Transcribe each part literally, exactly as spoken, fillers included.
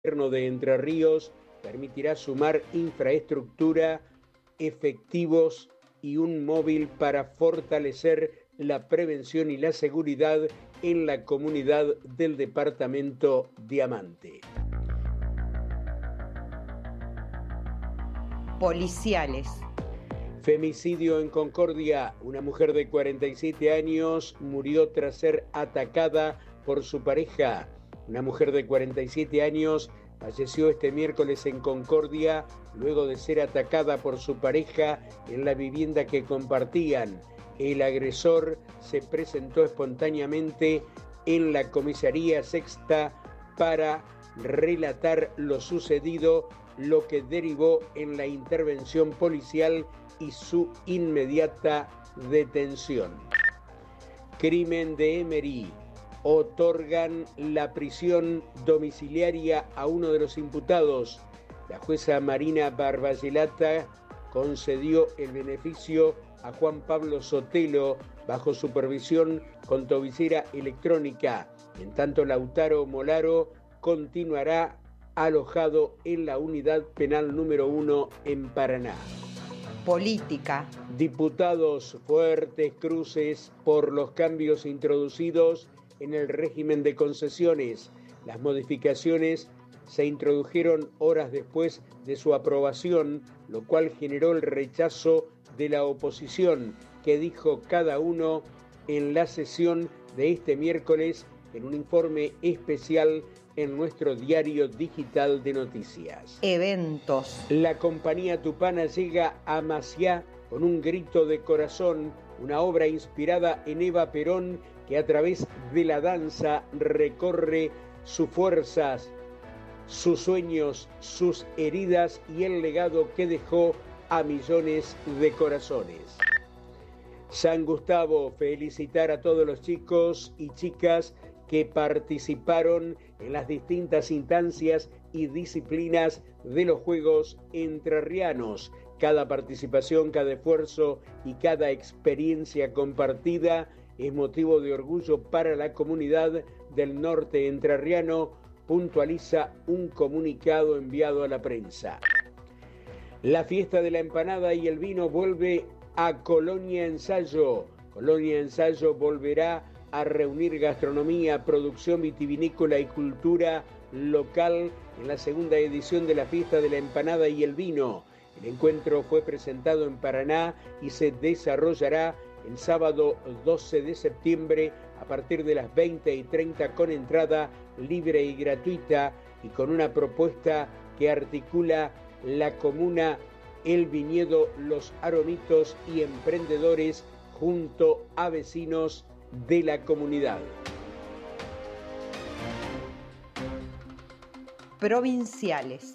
gobierno de Entre Ríos permitirá sumar infraestructura, efectivos y un móvil para fortalecer la prevención y la seguridad en la comunidad del departamento Diamante. Policiales. Femicidio en Concordia. Una mujer de cuarenta y siete años murió tras ser atacada por su pareja. Una mujer de cuarenta y siete años falleció este miércoles en Concordia luego de ser atacada por su pareja en la vivienda que compartían. El agresor se presentó espontáneamente en la comisaría sexta para relatar lo sucedido, lo que derivó en la intervención policial y su inmediata detención. Crimen de Emery. Otorgan la prisión domiciliaria a uno de los imputados. La jueza Marina Barbayelata concedió el beneficio a Juan Pablo Sotelo bajo supervisión con tobillera electrónica. En tanto, Lautaro Molaro continuará alojado en la unidad penal número uno en Paraná. Política. Diputados, fuertes cruces por los cambios introducidos en el régimen de concesiones. Las modificaciones se introdujeron horas después de su aprobación, lo cual generó el rechazo de la oposición, que dijo cada uno en la sesión de este miércoles en un informe especial en nuestro diario digital de noticias. Eventos. La compañía Tupana llega a Maciá con un grito de corazón, una obra inspirada en Eva Perón que a través de la danza recorre sus fuerzas, sus sueños, sus heridas y el legado que dejó a millones de corazones. San Gustavo, felicitar a todos los chicos y chicas que participaron en las distintas instancias y disciplinas de los Juegos Entrerrianos. Cada participación, cada esfuerzo y cada experiencia compartida es motivo de orgullo para la comunidad del norte entrerriano, puntualiza un comunicado enviado a la prensa. La fiesta de la empanada y el vino vuelve a Colonia Ensayo. Colonia Ensayo volverá a reunir gastronomía, producción vitivinícola y cultura local en la segunda edición de la fiesta de la empanada y el vino. El encuentro fue presentado en Paraná y se desarrollará el sábado doce de septiembre a partir de las veinte y treinta con entrada libre y gratuita y con una propuesta que articula la comuna, el viñedo, los aromitos y emprendedores junto a vecinos de la comunidad. Provinciales.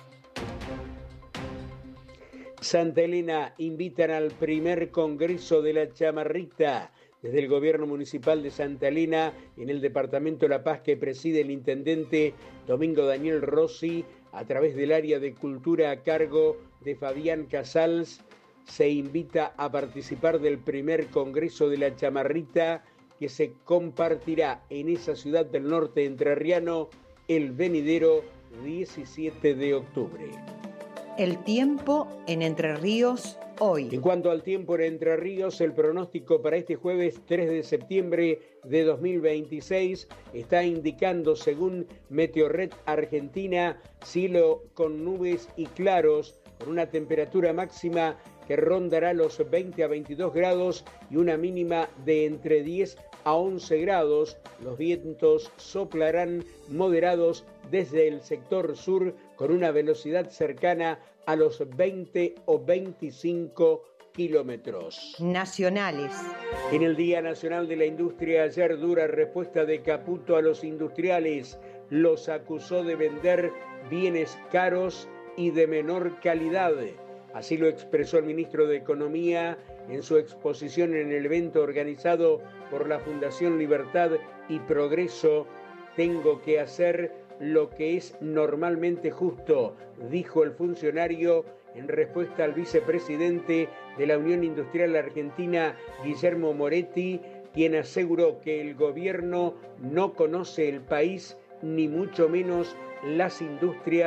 Santa Elena invitan al primer Congreso de la Chamarrita. Desde el Gobierno Municipal de Santa Elena, en el Departamento La Paz que preside el Intendente Domingo Daniel Rossi, a través del área de Cultura a cargo de Fabián Casals, se invita a participar del primer Congreso de la Chamarrita que se compartirá en esa ciudad del norte entrerriano el venidero diecisiete de octubre. El tiempo en Entre Ríos hoy. En cuanto al tiempo en Entre Ríos, el pronóstico para este jueves tres de septiembre de dos mil veintiséis está indicando, según Meteorred Argentina, cielo con nubes y claros, con una temperatura máxima que rondará los veinte a veintidós grados y una mínima de entre diez a once grados. Los vientos soplarán moderados desde el sector sur con una velocidad cercana a los veinte o veinticinco kilómetros. Nacionales. En el Día Nacional de la Industria, ayer dura respuesta de Caputo a los industriales. Los acusó de vender bienes caros y de menor calidad. Así lo expresó el ministro de Economía en su exposición en el evento organizado por la Fundación Libertad y Progreso. Tengo que hacer lo que es normalmente justo, dijo el funcionario en respuesta al vicepresidente de la Unión Industrial Argentina, Guillermo Moretti, quien aseguró que el gobierno no conoce el país ni mucho menos las industrias